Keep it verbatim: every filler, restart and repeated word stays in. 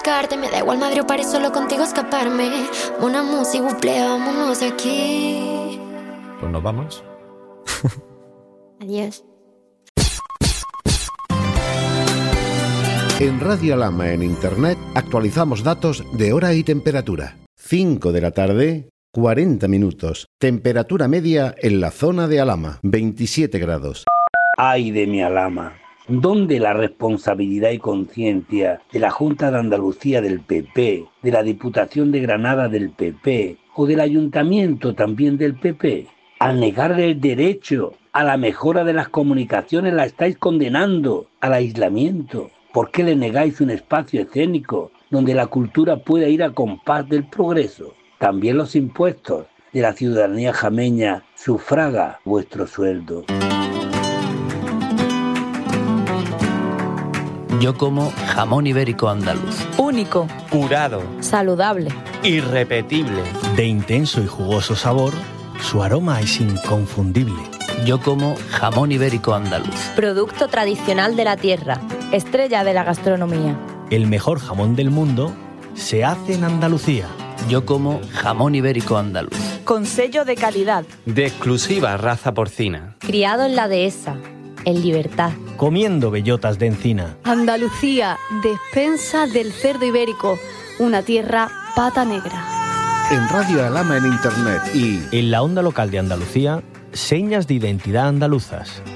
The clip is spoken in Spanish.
Me da igual madre o paré solo contigo escaparme. Una música, buple, vámonos de aquí. Pues nos vamos. Adiós. En Radio Alhama en Internet actualizamos datos de hora y temperatura. cinco de la tarde, cuarenta minutos. Temperatura media en la zona de Alhama, veintisiete grados. Ay de mi Alhama. ¿Dónde la responsabilidad y conciencia de la Junta de Andalucía del P P, de la Diputación de Granada del P P o del Ayuntamiento también del P P? Al negarle el derecho a la mejora de las comunicaciones la estáis condenando al aislamiento. ¿Por qué le negáis un espacio escénico donde la cultura pueda ir a compás del progreso? También los impuestos de la ciudadanía jameña sufraga vuestro sueldo. Yo como jamón ibérico andaluz. Único. Curado. Saludable. Irrepetible. De intenso y jugoso sabor, su aroma es inconfundible. Yo como jamón ibérico andaluz. Producto tradicional de la tierra, estrella de la gastronomía. El mejor jamón del mundo se hace en Andalucía. Yo como jamón ibérico andaluz. Con sello de calidad. De exclusiva raza porcina. Criado en la dehesa, en libertad. Comiendo bellotas de encina. Andalucía, despensa del cerdo ibérico, una tierra pata negra. En Radio Alhama en Internet y en la onda local de Andalucía, señas de identidad andaluzas.